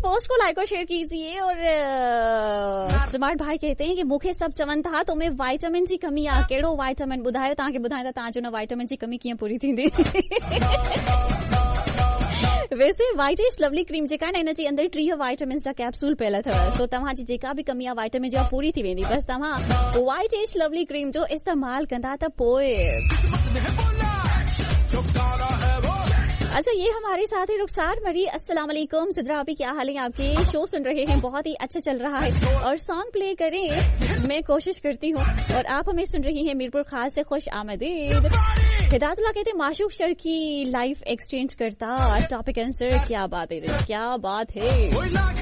Post को like और share कीजिए। और स्मार्ट भाई कहते हैं कि मूंखे सब चवनि था तो में वाइटामिन जी कमी आहे। कहिड़ो वाइटामिन ॿुधायो, तव्हांखे ॿुधायां त तव्हां जो न वाइटामिन जी कमी कीअं पूरी थींदी। वैसे वाइट एज लवली क्रीम जेका आहे न, हिन जे अंदरि 30 वाइटामिन जा कैप्सूल पियल अथव। सो तव्हांजी जेका बि कमी आहे वाइटामिन जी पूरी थी वेंदी। बस तव्हां वाइट एज लवली क्रीम जो इस्तेमाल कंदा त पोइ। अच्छा, ये हमारे साथ ही रुखसार मरी। अस्सलाम वालेकुम सिद्रा आपी, क्या हाल है आपके? शो सुन रहे हैं, बहुत ही अच्छा चल रहा है और सॉन्ग प्ले करें मैं कोशिश करती हूँ। और आप हमें सुन रही हैं मीरपुर खास से, खुश आमदीद। हिदायतुल्लाह कहते माशूक शर की लाइफ एक्सचेंज करता। टॉपिक आंसर, क्या बात है, क्या बात है।